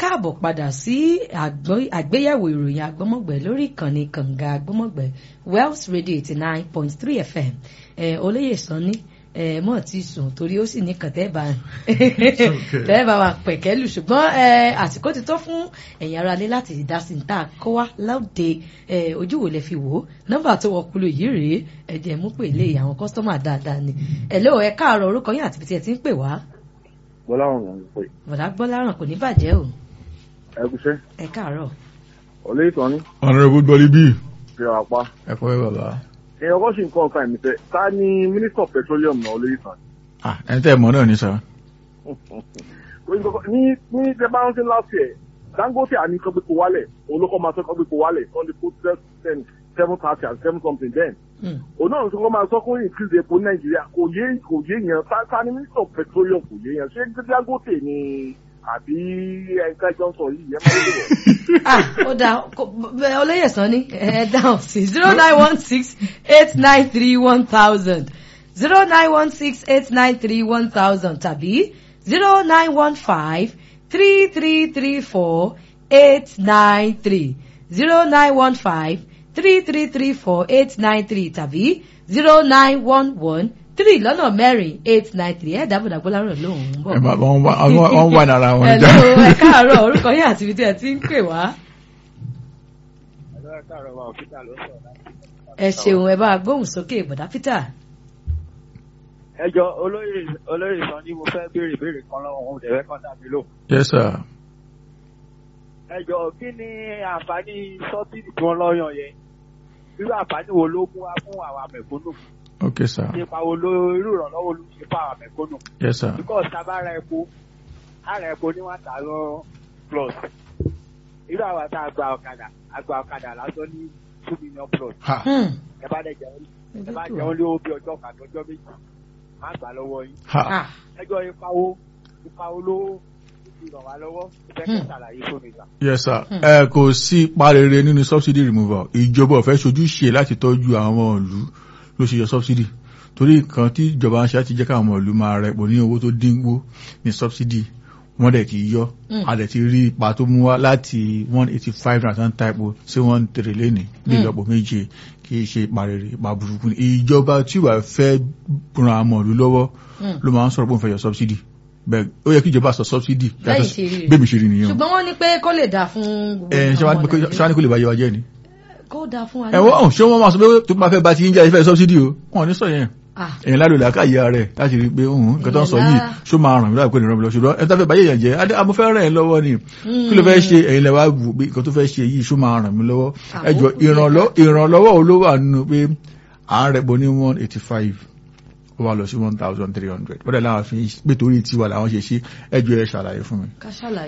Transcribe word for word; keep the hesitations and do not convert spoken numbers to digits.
káàbọ̀ padà sí àgbéyẹ̀wò ìròyìn agbọ́mọ̀gbẹ́ lórí ìkànnì kànga agbọ́mọ̀gbẹ́ Wells Radio eighty nine point three F M. Olóyè Sanni mọ̀ tí sùn torí ó sì ní kàn tẹ́ẹ̀bà wà pẹ̀kẹ́lù ṣùgbọ́n àsìkò ti tó fún ẹ̀yin ará ilé láti dá sí ní tá a kọ́ wá láòde ojú wo lẹ fi wò ó nọ́mbà tó wọ kúlò yìí rèé ẹ̀jẹ̀ mú pè lé àwọn kọ́sítọ́mà dáadáa ni ẹ̀lẹ́ ẹ káàárọ̀ orúkọ yín àti ibi tí ẹ ti ń pè wá. Gbọ́láhàn ló ń pè. bọ̀dá Gbọ́láhàn kò ní bàjẹ́ o. ẹ kúṣẹ́. ẹ káàárọ̀. Olóyè Sanni. Honorable Dolly B. ṣe wà pa. ẹ kọ́ ẹ bàbá. èèyàn kọ́ sí nǹkan ọ̀kan ẹ̀mí fẹ́ ta ni Minister of Petroleum náà Olóyè Sanni. ah ẹni tẹ́ ẹ mọ̀ náà ní sọ. ní ní tẹ bá ń ṣe last year Dangote àní kan gbé kó wálẹ̀ olókọ́ máa sọ kan gbé kó wálẹ̀ kan lè kó ten seven thirty and seven something then. òun náà sọ máa sọ kó increase epo ní Nàìjíríà kò yé kò yé yẹn ta ni Minister of Petroleum kò yé yẹn ṣé Dangote ni àbí ẹ̀ka Johnson yìí yẹn máa ń lò. ah ó dáa Olóyè Sanni ẹ dáhùn sí zero nine one six eight nine three one thousand zero nine one six eight nine three one thousand tàbí zero nine one five three three three four eight nine three zero nine one five three three three four eight nine three tàbí zero nine one one three lọ́nà mẹ́rin eight nine three ẹ̀ dábòdà Gbọ́láhàn lóhùn ń bọ̀. ẹ bá wọn wà nára wọn. ẹ ló ẹ káàárọ̀ orúkọ yín àti ibi tí ẹ ti ń pè wá. ẹ ṣeun ẹ bá gbóhùn sókè bọ̀dá Peter. ẹ jọ olóyè olóyè Sanni mo fẹ́ béèrè béèrè kan lọ́wọ́ òun tẹ̀wé kan dàbí lò. yes sir. ẹ jọ kí ni àǹfààní sọ́bìdì tí wọ́n lọ́yàn yẹn irú àǹfààní wo ló mú wá fún àwa mẹ̀kúnnù. okay sir. nípa wo ló irú ìrànlọ́wọ́ ló ṣe fún àwa mẹ̀kúnnù. yes sir. because tábàárà epo àrà epo ní one thousand plus irú àwa tá a gba ọ̀kadà a gba ọ̀kadà lásán ní two million plus. ẹ bá dẹ̀ jẹun ẹ bá jẹun lé owó bí ọjọ́ kan ọjọ́ méjì má gbà lọ́wọ́ yín. ẹjọ́ ipa wo ipa wo ló fi ràn wá lọ́wọ́ ìfẹ́ kí n ṣàlàyé fún mi gbà. yes sir. ẹ kò sí ipa rere nínú subsidy removal ìjọba ò fẹ́ ṣojú ṣe láti tọ́jú àwọn ìlú ló ṣe yọ subsidy torí nǹkan tí ìjọba ń ṣe láti jẹ́ káwọn ọmọ ìlú máa rẹpò ní owó tó dínwó ní subsidy wọ́n dẹ̀ ti yọ a dẹ̀ ti rí ipa tó mú wá láti one eighty five rand type sí one trillion ní ìlọ́po méje kì í ṣe ipa rere ipa burúkú ni ìjọba tí wàá fẹ́ ran àwọn ìlú lọ́wọ́ ló máa ń sọ̀rọ̀ pé òun fẹ́ yọ subsidy bẹ́ẹ̀ ó yẹ kí ìjọba sọ subsidy bẹ́ẹ̀ mi ṣe rí nìyẹn. ṣùgbọ́n wọ́n ní pé kó lè dà fún gbogbo àwọn ọmọ Nàìjíríà ṣé wàá ní kó lè bá yẹ wa jẹ́ ni. kó dà fún wa. ẹ̀wọ̀n ṣé wọ́n máa sọ pé tó máa fẹ́ bá ti ń jẹ́ ìfẹ́ subsidy o wọn ò ní sọ yẹn èyàn ládò làákàyè rẹ̀ láti rí pé òun nǹkan tó ń sọ yìí ṣó máa ràn mí láì pé nìran mi lọ ṣùgbọ́n ẹni tó fẹ́ báyé èèyàn jẹ́ adé amúfẹ́ ràn ẹ́ lọ́wọ́ ni kí ló fẹ́ ṣe ẹ̀yin lẹ́wà wù pé nǹkan tó fẹ́ ṣe yìí ṣó máa ràn mí lọ́wọ́ ẹjọ́ ìrànlọ́wọ́ olówó àánú pé à ń rẹ̀pọ̀ ní one eighty five ó wà lọ sí one thousand three hundred wọ́n dẹ̀ láwọn fi pé torí tiwa làwọn ṣe ṣe ẹjọ́ ẹ ṣàlàyé fún mi.